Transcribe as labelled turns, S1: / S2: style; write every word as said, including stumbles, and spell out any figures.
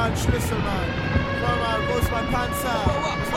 S1: mein Schlüssel, Mann. Hör mal, wo ist mein Panzer?